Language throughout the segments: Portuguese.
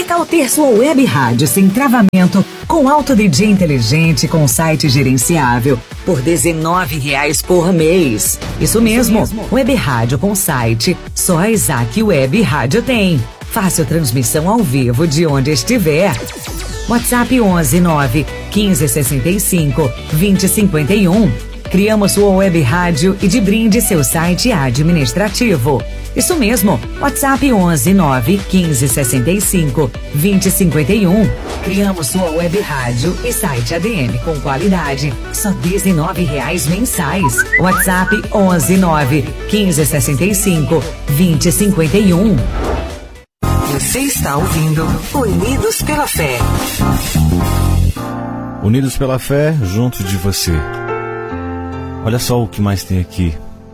tal ter sua web rádio sem travamento, com alto DJ inteligente, com site gerenciável, por R$19 por mês? Isso mesmo, web rádio com site, só a Isaac Web Rádio tem. Fácil transmissão ao vivo de onde estiver. WhatsApp 11 9 15 65 20 51. Criamos sua web rádio e de brinde seu site administrativo. Isso mesmo, WhatsApp 11 9 15 65 20 51. Criamos sua web rádio e site ADM com qualidade, só R$19 mensais. WhatsApp 11 9 15 65 20 51. Você está ouvindo Unidos pela Fé. Unidos pela Fé, junto de você. Olha só o que mais tem aqui.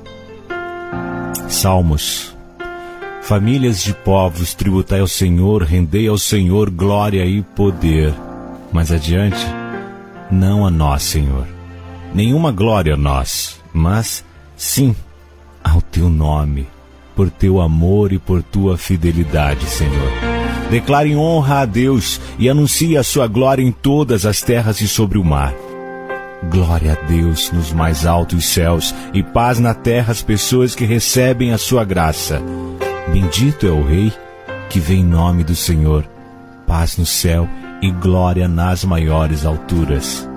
Salmos. Famílias de povos, tributai ao Senhor, rendei ao Senhor glória e poder. Mais adiante, não a nós, Senhor. Nenhuma glória a nós, mas sim ao teu nome, por teu amor e por tua fidelidade, Senhor. Declare honra a Deus e anuncie a sua glória em todas as terras e sobre o mar. Glória a Deus nos mais altos céus e paz na terra às pessoas que recebem a sua graça. Bendito é o Rei que vem em nome do Senhor. Paz no céu e glória nas maiores alturas.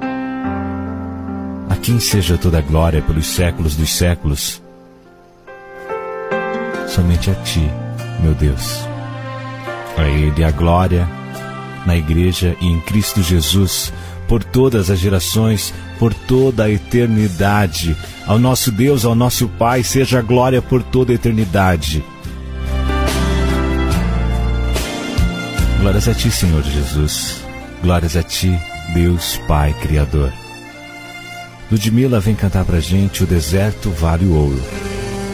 A quem seja toda a glória pelos séculos dos séculos. Somente a Ti, meu Deus. A Ele a glória na Igreja e em Cristo Jesus, por todas as gerações, por toda a eternidade. Ao nosso Deus, ao nosso Pai, seja a glória por toda a eternidade. Glórias a Ti, Senhor Jesus. Glórias a Ti, Deus Pai Criador. Ludmila vem cantar pra gente O Deserto Vale o Ouro.